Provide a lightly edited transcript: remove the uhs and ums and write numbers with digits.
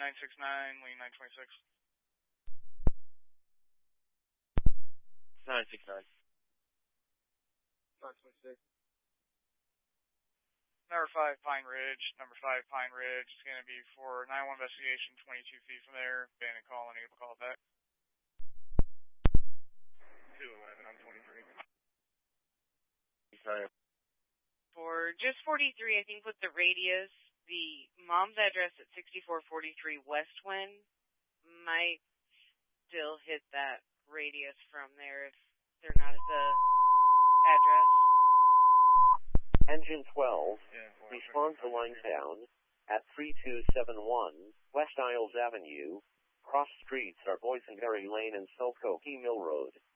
969, lean 926. 969. 926. Number 5, Pine Ridge. Number 5, Pine Ridge. It's going to be for 9-1 investigation, 22 feet from there. Abandoned call, and able to call it back. 211 on 23. Sorry. For just 43, I think with the radius, the mom's address at 6443 West Wind might still hit that radius from there if they're not at the address. Engine 12, respond to line down at 3271 West Isles Avenue. Cross streets are Boysenberry Lane and Silcoke Mill Road.